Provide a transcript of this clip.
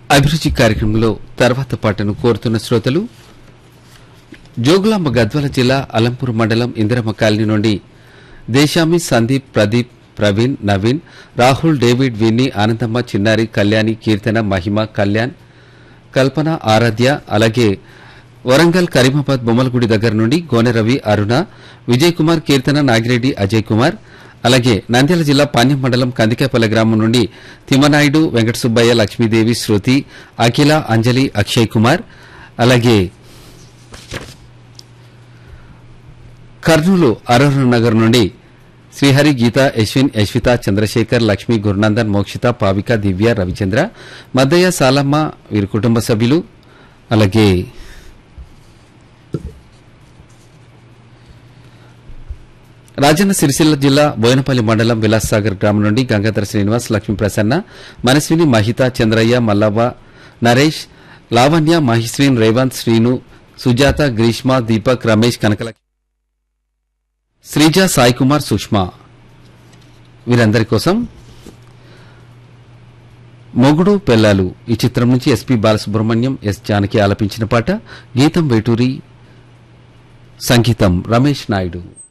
అభిరుచి కార్యక్రమంలో తర్వాత పాటను కోరుతున్న శ్రోతలు జోగులాంబ గద్వాల జిల్లా అలంపూర్ మండలం ఇందిరమ్మ కాలనీ నుండి దేశామి సందీప్ ప్రదీప్ ప్రవీణ్ నవీన్ రాహుల్ డేవిడ్ విన్నీ ఆనందమ్మ చిన్నారి కళ్యాణి కీర్తన మహిమ కళ్యాణ్ కల్పన ఆరాధ్య అలాగే వరంగల్ కరీమాబాద్ బొమ్మలగుడి దగ్గర నుండి గోనె రవి అరుణ విజయ్ కుమార్ కీర్తన నాగిరెడ్డి అజయ్ కుమార్ అలాగే నంద్యాల జిల్లా పాణ్యం మండలం కందికాపల్లె గ్రామం నుండి తిమ్మనాయుడు వెంకట సుబ్బయ్య లక్ష్మీదేవి శృతి అఖిల అంజలి అక్షయ్ కుమార్ అలాగే కర్నూలు అరోహణ నగర్ నుండి శ్రీహరి గీత యశ్విన్ యశ్విత చంద్రశేఖర్ లక్ష్మి గురునందన్ మోక్షిత పావిక దివ్య రవిచంద్ర మద్దయ్య సాలమ్మ వీరి కుటుంబ సభ్యులు అలాగే రాజన్న సిరిసిల్ల జిల్లా బోయనపల్లి మండలం విలాస్సాగర్ గ్రామం నుండి గంగాధర శ్రీనివాస్ లక్ష్మీ ప్రసన్న మనస్విని మహిత చంద్రయ్య మల్లవ్వ నరేష్ లావణ్య మహిశ్రీన్ రేవంత్ శ్రీను సుజాత గ్రీష్మ దీపక్ రమేష్ కనకలక్ష్మి శ్రీజ సాయి కుమార్ సుష్మా వీరందరి కోసం మొగుడు పెళ్లాలు ఈ చిత్రం నుంచి ఎస్పీ బాలసుబ్రహ్మణ్యం ఎస్ జానకి ఆలపించిన పాట గీతం వేటూరి సంగీతం రమేష్ నాయుడు.